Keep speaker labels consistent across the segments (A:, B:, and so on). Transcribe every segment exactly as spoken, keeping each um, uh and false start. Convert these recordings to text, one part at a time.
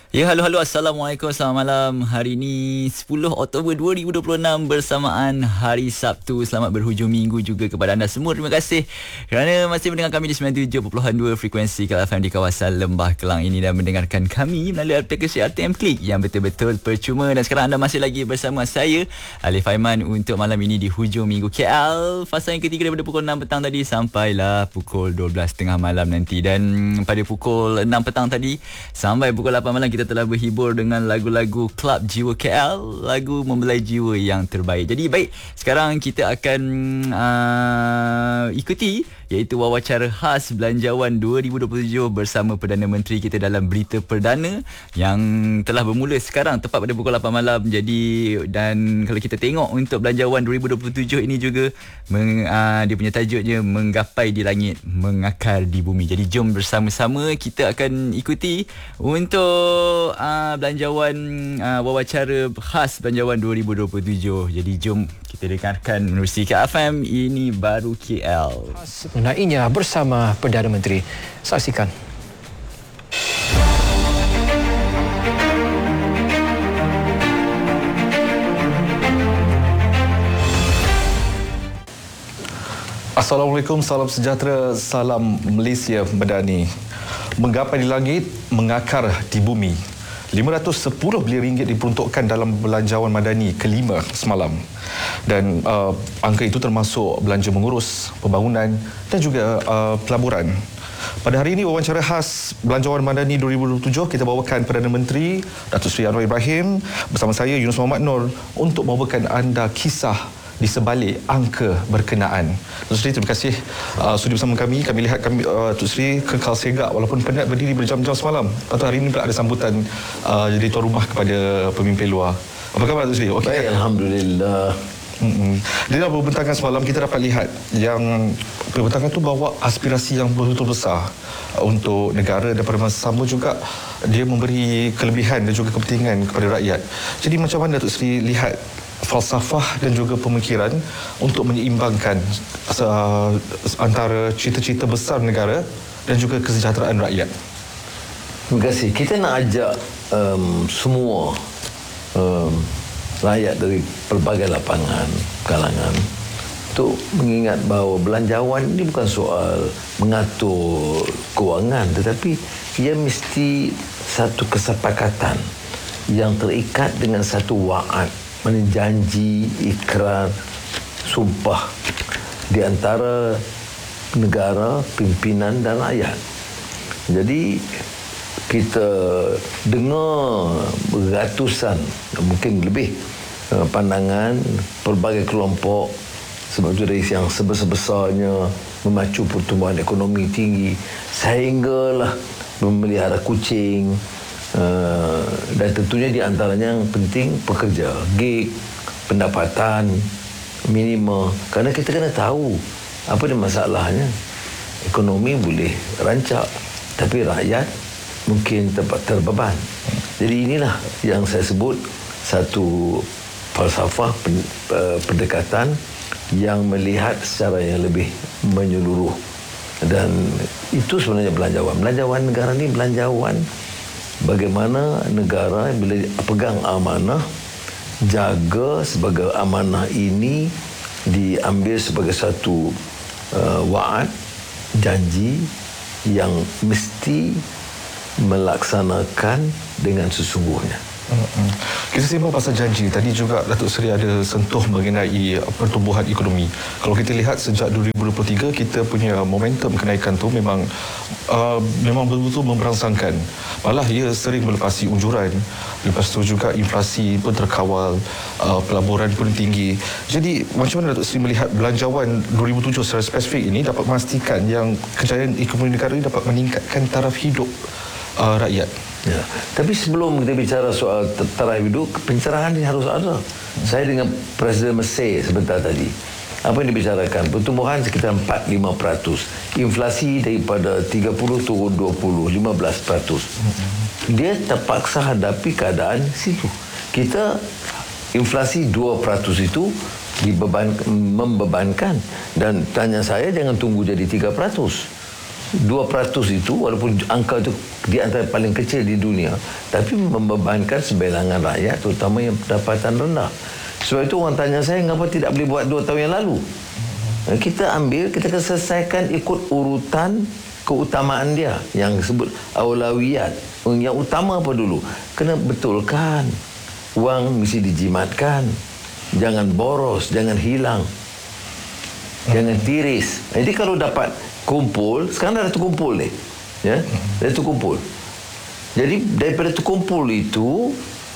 A: Ya, halo halo, Assalamualaikum, selamat malam. Hari ini sepuluh Oktober dua ribu dua puluh enam bersamaan hari Sabtu. Selamat berhujung minggu juga kepada anda semua. Terima kasih kerana masih mendengar kami di sembilan puluh tujuh perpuluhan dua frekuensi K L F M di kawasan Lembah Kelang ini dan mendengarkan kami melalui aplikasi R T M Klik yang betul-betul percuma. Dan sekarang anda masih lagi bersama saya, Alif Aiman, untuk malam ini di hujung minggu K L. Fasa yang ketiga daripada pukul enam petang tadi sampailah pukul dua belas tiga puluh malam nanti. Dan pada pukul enam petang tadi sampai pukul lapan malam kita telah berhibur dengan lagu-lagu Klub Jiwa K L, lagu membelai jiwa yang terbaik. Jadi baik, sekarang kita akan uh, ikuti iaitu wawancara khas Belanjawan dua ribu dua puluh tujuh bersama Perdana Menteri kita dalam berita perdana yang telah bermula sekarang tepat pada pukul lapan malam. Jadi dan kalau kita tengok untuk Belanjawan dua ribu dua puluh tujuh ini juga meng, uh, dia punya tajuknya menggapai di langit, mengakar di bumi. Jadi jom bersama-sama kita akan ikuti untuk uh, Belanjawan uh, wawancara khas Belanjawan dua ribu dua puluh tujuh. Jadi jom kita dengarkan menerusi K F M, ini baru K L.
B: Mengenainya bersama Perdana Menteri. Saksikan.
C: Assalamualaikum, salam sejahtera, salam Malaysia Madani. Menggapai di langit, mengakar di bumi. lima ratus sepuluh bilion ringgit diperuntukkan dalam Belanjawan Madani kelima semalam. Dan uh, angka itu termasuk belanja mengurus, pembangunan dan juga uh, pelaburan. Pada hari ini, wawancara khas Belanjawan Madani dua ribu dua puluh tujuh kita bawakan Perdana Menteri Datuk Seri Anwar Ibrahim bersama saya Yunus Muhammad Nur untuk membawakan anda kisah di sebalik angka berkenaan. Datuk Seri, terima kasih uh, sudi bersama kami. Kami lihat kami uh, Datuk Seri kekal segak walaupun penat berdiri berjam-jam semalam. Atau hari ini pula ada sambutan uh, jadi tuan rumah kepada pemimpin luar. Apa khabar Datuk Seri?
D: Okey. Baik, alhamdulillah.
C: Mm-mm. Di dalam pembentangan semalam kita dapat lihat yang pembentangan itu bawa aspirasi yang betul-betul besar untuk negara dan pada masa sama juga dia memberi kelebihan dan juga kepentingan kepada rakyat. Jadi macam mana Datuk Seri lihat falsafah dan juga pemikiran untuk menyeimbangkan uh, antara cita-cita besar negara dan juga kesejahteraan rakyat?
D: Terima kasih. Kita nak ajak um, semua um, rakyat dari pelbagai lapangan, kalangan untuk mengingat bahawa belanjawan ini bukan soal mengatur kewangan, tetapi ia mesti satu kesepakatan yang terikat dengan satu wa'ad, janji, ikrar, sumpah di antara negara, pimpinan dan rakyat. Jadi kita dengar beratusan, mungkin lebih pandangan pelbagai kelompok sebab itu dari yang sebesar-besarnya memacu pertumbuhan ekonomi tinggi sehinggalah memelihara kucing. Uh, dan tentunya di antaranya yang penting pekerja, gig, pendapatan minima. Kerana kita kena tahu apa dia masalahnya. Ekonomi boleh rancak, tapi rakyat mungkin tempat terbeban. Jadi inilah yang saya sebut satu falsafah pendekatan yang melihat secara yang lebih menyeluruh. Dan itu sebenarnya belanjawan. Belanjawan negara ni belanjawan bagaimana negara bila pegang amanah, jaga sebagai amanah ini diambil sebagai satu uh, wa'ad, janji yang mesti melaksanakan dengan sesungguhnya.
C: Hmm. Kita sembang pasal janji. Tadi juga Datuk Seri ada sentuh mengenai pertumbuhan ekonomi. Kalau kita lihat sejak dua ribu dua puluh tiga kita punya momentum kenaikan tu memang uh, memang betul-betul memberangsangkan. Malah ia sering melepasi unjuran. Lepas tu juga inflasi pun terkawal, uh, pelaburan pun tinggi. Jadi macam mana Datuk Seri melihat Belanjawan dua ribu tujuh secara spesifik ini dapat memastikan yang kejayaan ekonomi negara ini dapat meningkatkan taraf hidup uh, rakyat?
D: Ya. Tapi sebelum kita bicara soal taraf hidup, pencerahan ini harus ada. Saya dengan Presiden Mesir sebentar tadi, apa yang dibicarakan? Pertumbuhan sekitar empat hingga lima peratus. Inflasi daripada tiga puluh turun dua puluh, lima belas peratus. Dia terpaksa hadapi keadaan situ. Kita inflasi dua peratus itu dibeban, membebankan. Dan tanya saya, jangan tunggu jadi tiga peratus. dua peratus itu walaupun angka itu di antara paling kecil di dunia, tapi membebankan sebilangan rakyat terutama yang pendapatan rendah. Sebab itu orang tanya saya mengapa tidak boleh buat dua tahun yang lalu. Kita ambil, kita akan selesaikan ikut urutan keutamaan dia yang disebut aulawiyat. Yang utama apa dulu? Kena betulkan. Wang mesti dijimatkan. Jangan boros, jangan hilang. Jangan tiris. Jadi kalau dapat kumpul, sekarang dah terkumpul ni. Ya, dah terkumpul. Jadi daripada terkumpul itu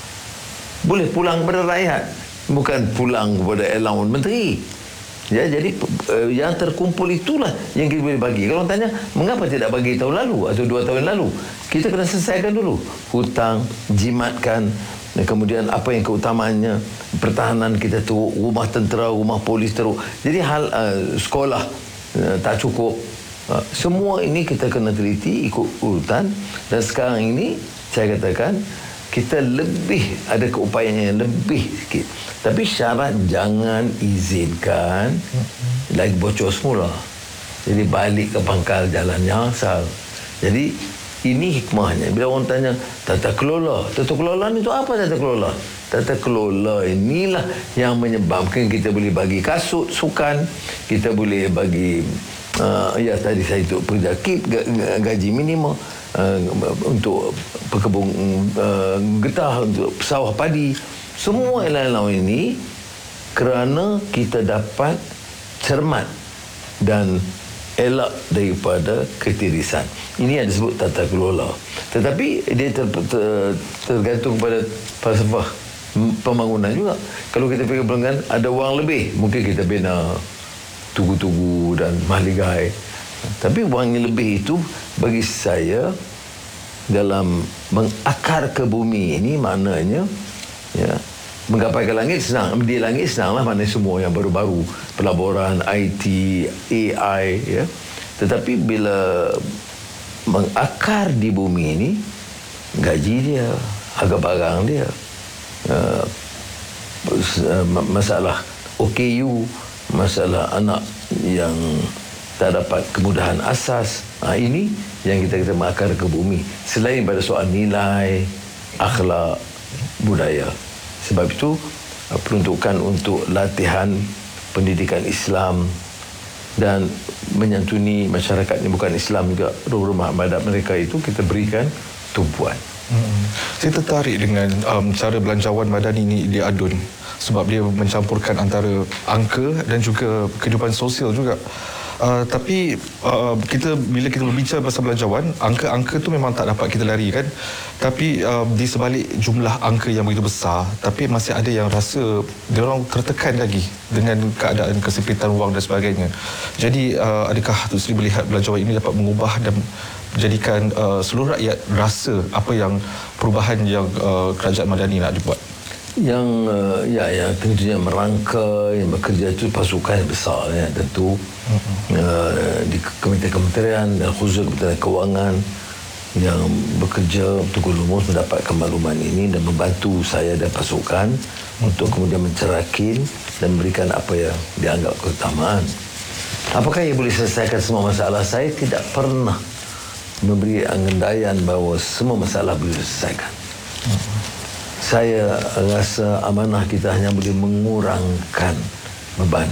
D: boleh pulang kepada rakyat, bukan pulang kepada allowance menteri. Ya, jadi uh, yang terkumpul itulah yang kita boleh bagi. Kalau orang tanya, mengapa tidak bagi tahun lalu atau dua tahun lalu? Kita kena selesaikan dulu. Hutang, jimatkan, dan kemudian apa yang keutamaannya, pertahanan kita teruk, rumah tentera, rumah polis teruk. Jadi hal uh, sekolah uh, tak cukup. Uh, semua ini kita kena teliti ikut urutan. Dan sekarang ini, saya katakan, kita lebih ada keupayaan yang lebih sikit. Tapi syarat jangan izinkan lagi bocor semula. Jadi balik ke pangkal jalan yang asal. Jadi ini hikmahnya. Bila orang tanya tata kelola, tata kelola itu apa tata kelola? Tata kelola inilah yang menyebabkan kita boleh bagi kasut, sukan, kita boleh bagi uh, ya tadi saya itu pekerja kip, gaji minimum. Uh, untuk pekebun uh, getah, untuk sawah padi, semua lain-lain ini kerana kita dapat cermat dan elak daripada ketirisan. Ini yang disebut tata kelola. Tetapi dia ter, ter, tergantung pada falsafah pembangunan juga. Kalau kita fikir pelanggan ada wang lebih, mungkin kita bina tugu-tugu dan mahligai. Tapi wang yang lebih itu bagi saya dalam mengakar ke bumi ini maknanya ya, menggapai ke langit senang, di langit senanglah, maknanya semua yang baru-baru, pelaburan, I T, A I ya. Tetapi bila mengakar di bumi ini, gaji dia, harga barang dia, uh, masalah O K U, masalah anak yang tak dapat kemudahan asas. Ha, ini yang kita kita mengakar ke bumi. Selain pada soal nilai, akhlak, budaya. Sebab itu peruntukan untuk latihan pendidikan Islam dan menyantuni masyarakat yang bukan Islam juga, rumah ibadat mereka itu kita berikan tumpuan.
C: Hmm. Saya tertarik dengan um, cara belanjawan Madani ini di Adun sebab dia mencampurkan antara angka dan juga kehidupan sosial juga. Uh, tapi uh, kita bila kita berbicara pasal belanjawan, angka-angka tu memang tak dapat kita lari kan. Tapi uh, di sebalik jumlah angka yang begitu besar, tapi masih ada yang rasa dia orang tertekan lagi dengan keadaan kesempitan wang dan sebagainya. Jadi uh, adakah Datuk Seri melihat belanjawan ini dapat mengubah dan menjadikan uh, seluruh rakyat rasa apa yang perubahan yang uh, Kerajaan Madani nak dibuat?
D: Yang uh, ya yang tentunya merangka, yang bekerja itu pasukan yang besar ya, tentu uh-huh. uh, di kementerian-kementerian dan khusus Kementerian Kewangan yang bekerja betul lumus mendapatkan makluman ini dan membantu saya dan pasukan uh-huh. untuk kemudian mencerakin dan memberikan apa yang dianggap keutamaan. Apakah ia boleh selesaikan semua masalah? Saya tidak pernah memberi angandaian bahawa semua masalah boleh diselesaikan. Uh-huh. Saya rasa amanah kita hanya boleh mengurangkan beban.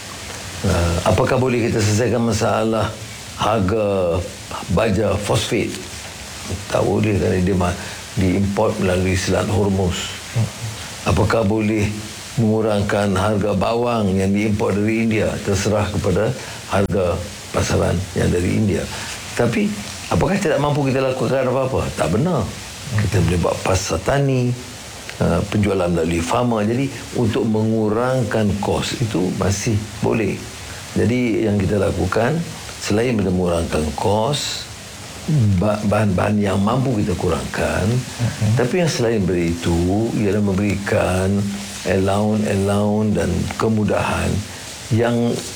D: Uh, apakah boleh kita selesaikan masalah harga baja fosfat? Tak boleh kerana dia diimport melalui Selat Hormuz. Apakah boleh mengurangkan harga bawang yang diimport dari India? Terserah kepada harga pasaran yang dari India. Tapi apakah tidak mampu kita lakukan apa-apa? Tak benar. Kita boleh buat pasar tani, penjualan melalui farma. Jadi untuk mengurangkan kos itu masih boleh. Jadi yang kita lakukan selain mengurangkan kos, bahan-bahan yang mampu kita kurangkan, uh-huh. tapi yang selain dari itu ialah memberikan allowance-allowance dan kemudahan yang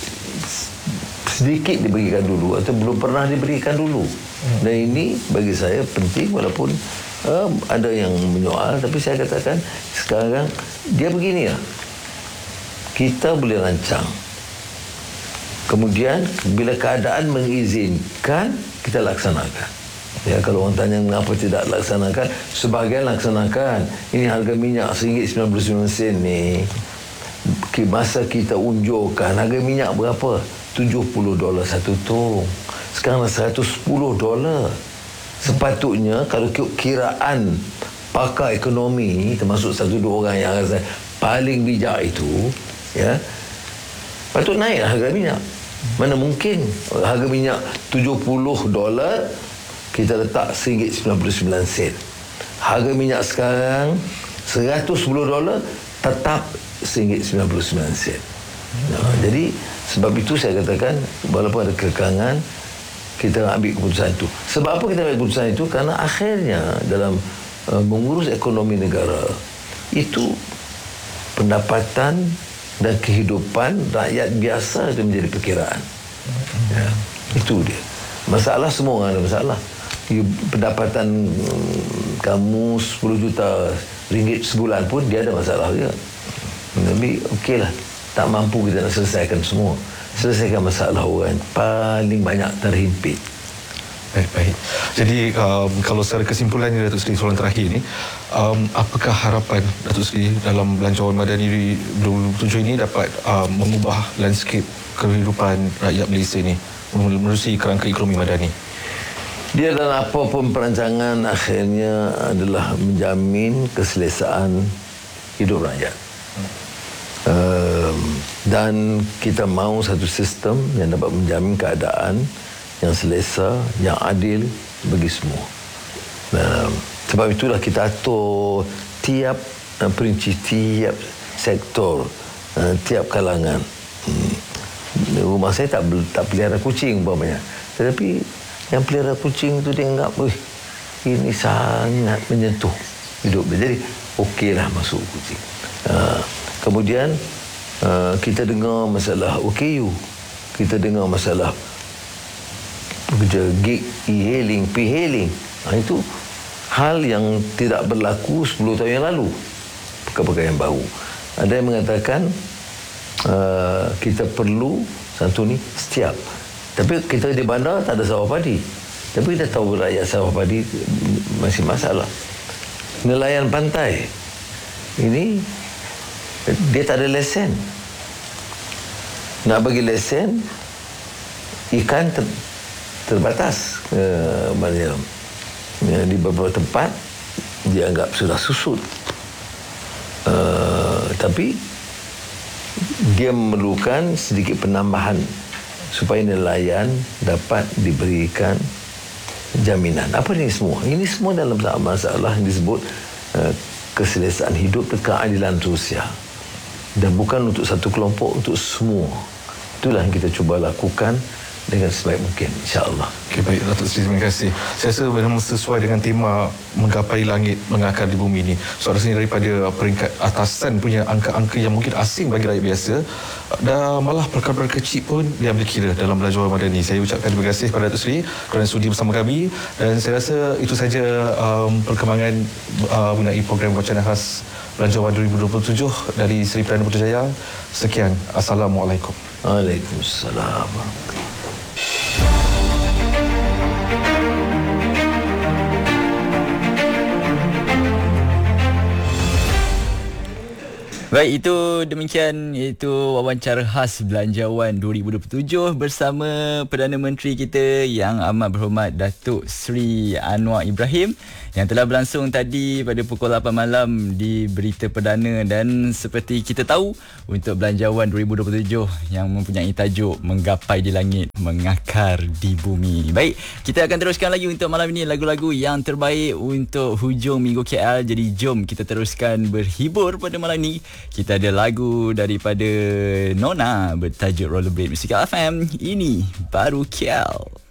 D: sedikit diberikan dulu atau belum pernah diberikan dulu. Uh-huh. Dan ini bagi saya penting, walaupun Uh, ada yang menyoal, tapi saya katakan sekarang dia begini ya, kita boleh rancang Kemudian bila keadaan mengizinkan, kita laksanakan. Ya, kalau orang tanya mengapa tidak laksanakan, sebahagian laksanakan. Ini harga minyak one ringgit sembilan puluh sembilan sen ni. Masa kita unjurkan harga minyak berapa? tujuh puluh dolar satu tong. Sekarang seratus sepuluh dolar. Sepatutnya kalau kiraan pakar ekonomi, termasuk satu dua orang yang rasa paling bijak itu, ya, patut naiklah harga minyak. Mana mungkin harga minyak tujuh puluh dolar kita letak one ringgit sembilan puluh sembilan sen. Harga minyak sekarang seratus sepuluh dolar tetap one ringgit sembilan puluh sembilan sen. Nah, jadi sebab itu saya katakan walaupun ada kekangan, kita ambil keputusan itu. Sebab apa kita ambil keputusan itu? Karena akhirnya dalam uh, mengurus ekonomi negara itu pendapatan dan kehidupan rakyat biasa itu menjadi perkiraan. Ya, itu dia. Masalah semua orang ada masalah. You, pendapatan um, kamu sepuluh juta ringgit sebulan pun dia ada masalah juga. Tapi okeylah, tak mampu kita nak selesaikan semua. Selesaikan masalah orang paling banyak terhimpit.
C: Baik, baik. Jadi um, kalau secara kesimpulannya Datuk Seri, soalan terakhir ini, um, apakah harapan Datuk Seri dalam Belanjawan Madani dua ribu tujuh ini dapat um, mengubah landscape kehidupan rakyat Malaysia ini menerusi kerangka ekonomi madani?
D: Dia dalam apapun perancangan akhirnya adalah menjamin keselesaan hidup rakyat. Um, dan kita mahu satu sistem yang dapat menjamin keadaan yang selesa, yang adil bagi semua. Um, sebab itulah kita atur tiap uh, perinci, tiap sektor, uh, tiap kalangan. Hmm. Rumah saya tak tak pelihara kucing umpamanya, tetapi yang pelihara kucing itu dia anggap, "Wih, ini sangat menyentuh hidup dia." Jadi okeylah masuk kucing. Uh, kemudian uh, kita dengar masalah O K U, kita dengar masalah pekerja gig, e-hailing, p-hailing. Ha, itu hal yang tidak berlaku sepuluh tahun yang lalu. Perkara-perkara yang baru. Ada yang mengatakan uh, kita perlu satu ni setiap. Tapi kita di bandar tak ada sawah padi. Tapi kita tahu rakyat sawah padi masih masalah. Nelayan pantai ini dia tak ada lesen. Nak bagi lesen, ikan ter, terbatas. Uh, ya, di beberapa tempat dianggap sudah susut. Uh, tapi dia memerlukan sedikit penambahan supaya nelayan dapat diberikan jaminan. Apa ini semua? Ini semua dalam masalah yang disebut uh, keselesaan hidup dan keadilan sosial. Dan bukan untuk satu kelompok, untuk semua. Itulah yang kita cuba lakukan dengan sebaik mungkin, insya-Allah.
C: Okey, baik Datuk Seri, terima kasih. Saya rasa memang sesuai dengan tema menggapai langit, mengakar di bumi ini. So rasanya daripada peringkat atasan punya angka-angka yang mungkin asing bagi rakyat biasa, dan malah perkara-perkara kecil pun diambil kira dalam Belanjawan Madani. Saya ucapkan terima kasih kepada Datuk Seri kerana sudi bersama kami, dan saya rasa itu saja um, perkembangan uh, mengenai program wacana khas Belanjawan dua ribu dua puluh tujuh dari Seri Perdana Putrajaya. Sekian, Assalamualaikum.
D: Waalaikumsalam.
A: Baik, itu demikian itu wawancara khas Belanjawan dua ribu dua puluh tujuh bersama Perdana Menteri kita yang amat berhormat Datuk Seri Anwar Ibrahim yang telah berlangsung tadi pada pukul lapan malam di Berita Perdana. Dan seperti kita tahu, untuk Belanjawan dua ribu dua puluh tujuh yang mempunyai tajuk Menggapai di Langit, Mengakar di Bumi. Baik, kita akan teruskan lagi untuk malam ini lagu-lagu yang terbaik untuk hujung minggu K L. Jadi jom kita teruskan berhibur pada malam ini. Kita ada lagu daripada Nona bertajuk Rollerblade Music F M. Ini baru K L.